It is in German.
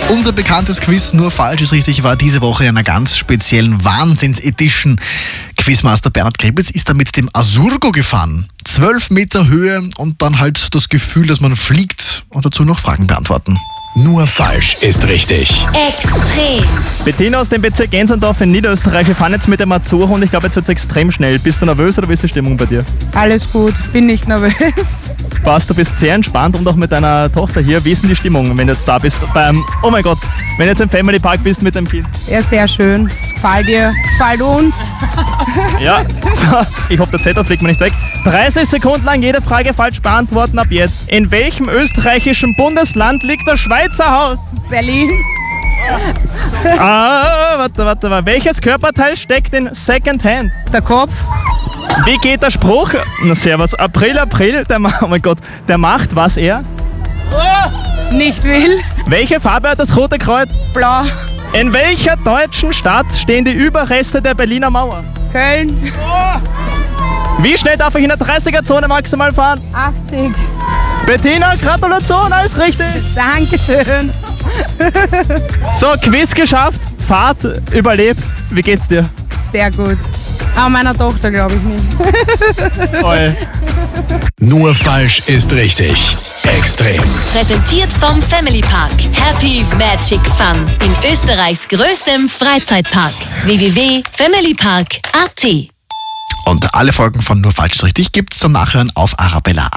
Unser bekanntes Quiz Nur falsch ist richtig war diese Woche in einer ganz speziellen Wahnsinns-Edition. Quizmaster Bernhard Krebitz ist da mit dem Asurgo gefahren. 12 Meter Höhe und dann halt das Gefühl, dass man fliegt und dazu noch Fragen beantworten. Nur falsch ist richtig. Extrem. Bettina aus dem Bezirk Gensendorf in Niederösterreich. Wir fahren jetzt mit dem Azzurro und ich glaube, jetzt wird es extrem schnell. Bist du nervös oder wie ist die Stimmung bei dir? Alles gut, bin nicht nervös. Passt, du bist sehr entspannt und auch mit deiner Tochter hier. Wie ist denn die Stimmung, wenn du jetzt da bist beim, oh mein Gott, wenn du jetzt im Family Park bist mit dem Kind? Ja, sehr schön. Es gefällt dir, gefällt uns. Ja, so, ich hoffe, der Zettel fliegt mir nicht weg. 30 Sekunden lang jede Frage falsch beantworten ab jetzt. In welchem österreichischen Bundesland liegt das Schweizer Haus? Berlin, Warte. Welches Körperteil steckt in Second Hand? der Kopf, Wie geht der Spruch? Na, Servus, April, oh mein Gott, der macht, was er? nicht will, Welche Farbe hat das Rote Kreuz? blau, In welcher deutschen Stadt stehen die Überreste der Berliner Mauer? Köln, Wie schnell darf ich in der 30er-Zone maximal fahren? 80. Bettina, Gratulation, alles richtig. Dankeschön. So, Quiz geschafft, Fahrt überlebt. Wie geht's dir? Sehr gut. Aber meiner Tochter glaube ich nicht. Toll. Nur falsch ist richtig. Extrem. Präsentiert vom Family Park. Happy Magic Fun. In Österreichs größtem Freizeitpark. www.familypark.at. Und alle Folgen von Nur falsch ist richtig gibt's zum Nachhören auf Arabella.at.